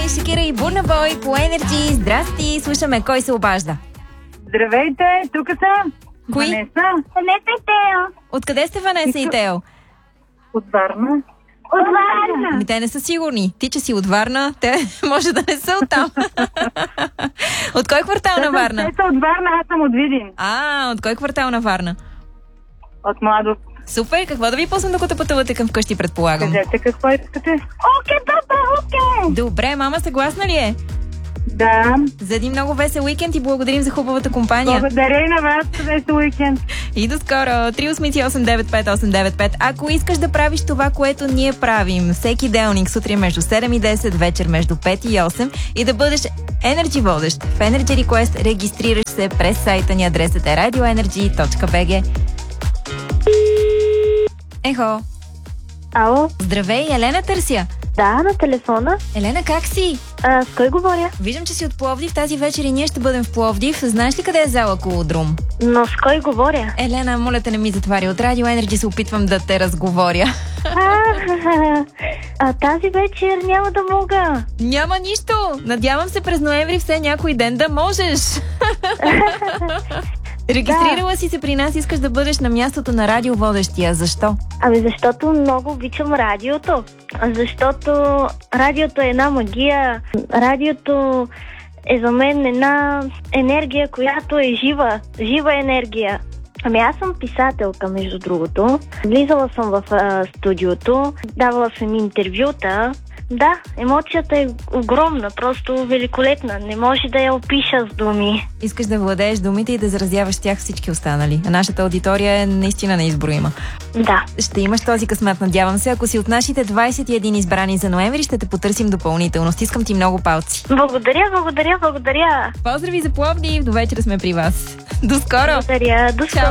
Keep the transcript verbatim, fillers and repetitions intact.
Здравей, Шакира и Бурна Бой по Енерджи. Здрасти, слушаме кой се обажда. Здравейте, тук съм. Кои? Ванеса. Ванеса и Тео. Откъде сте, Ванеса и Тео? От Варна. От Варна. Ми те не са сигурни. Ти, че си от Варна, те може да не са оттам. От кой квартал на Варна? Те са от Варна, аз съм от Видин. А, от кой квартал на Варна? От Младост. Супер, какво да ви пусна, докато пътувате към вкъщи, предполагам? Кажете какво искате. Окей, папа, окей. Добре, мама съгласна ли е? Да. За един много весел уикенд и благодарим за хубавата компания. Благодаря и на вас, весел уикенд. И до скоро. три осем осем девет пет осем девет пет. Ако искаш да правиш това, което ние правим всеки делник, сутрин между седем и десет, вечер между пет и осем и да бъдеш Energy водещ в Energy Request, регистрираш се през сайта ни, адресът е радио енерджи точка би джи. Ехо. Ало? Здравей, Елена търся. Да, на телефона. Елена, как си? А, с кой говоря? Виждам, че си от Пловдив. Тази вечер и ние ще бъдем в Пловдив. Знаеш ли къде е зала Колодрум? Но с кой говоря? Елена, моля те, не ми затваря. От Радио Енерджи се опитвам да те разговоря. А, а тази вечер няма да мога. Няма нищо. Надявам се през ноември все някой ден да можеш. Регистрирала да. си се при нас, искаш да бъдеш на мястото на радиоводещия. Защо? Ами защото много обичам радиото. Защото радиото е една магия. Радиото е за мен една енергия, която е жива. Жива енергия. Ами аз съм писателка, между другото. Влизала съм в а, студиото, давала съм интервюта. Да, емоцията е огромна, просто великолепна. Не може да я опиша с думи. Искаш да владееш думите и да заразяваш тях всички останали. А нашата аудитория е наистина неизброима. Да. Ще имаш този късмет, надявам се. Ако си от нашите двайсет и един избрани за ноември, ще те потърсим допълнително. Стискам ти много палци. Благодаря, благодаря, благодаря. Поздрави за Пловдив, до вечера сме при вас. До скоро! Благодаря, до скоро.